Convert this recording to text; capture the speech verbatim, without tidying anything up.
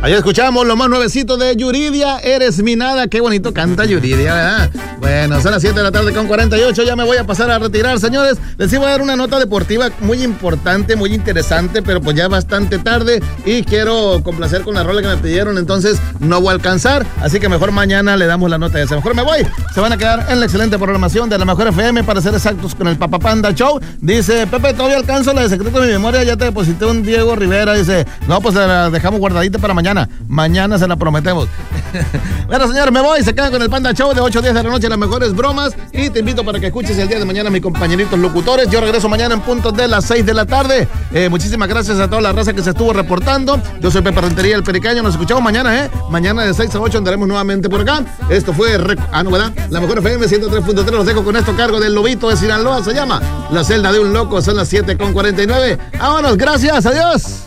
Ahí escuchamos lo más nuevecito de Yuridia, Eres mi nada. Qué bonito canta Yuridia, ¿verdad? Bueno, son las siete de la tarde con cuarenta y ocho. Ya me voy a pasar a retirar, señores. Les iba a dar una nota deportiva muy importante, muy interesante, pero pues ya bastante tarde y quiero complacer con la rola que me pidieron, entonces no voy a alcanzar. Así que mejor mañana le damos la nota esa. Mejor me voy. Se van a quedar en la excelente programación de la Mejor F M, para ser exactos, con el Papá Panda Show. Dice, Pepe, todavía alcanzo la de secreto de mi memoria. Ya te deposité un Diego Rivera. Dice, no, pues la dejamos guardadita para mañana. Mañana se la prometemos. Bueno, señores, me voy. Se quedan con el Panda Show de ocho a diez de la noche, las mejores bromas. Y te invito para que escuches el día de mañana a mis compañeritos locutores. Yo regreso mañana en punto de las seis de la tarde. Eh, muchísimas gracias a toda la raza que se estuvo reportando. Yo soy Pepe Rentería, el Pericaño. Nos escuchamos mañana, ¿eh? Mañana de seis a ocho andaremos nuevamente por acá. Esto fue... Rec- ah, no, ¿verdad? La Mejor F M ciento tres punto tres. Los dejo con esto a cargo del Lobito de Sinaloa. Se llama La Celda de un Loco. Son las siete con cuarenta y nueve. Vámonos, gracias. Adiós.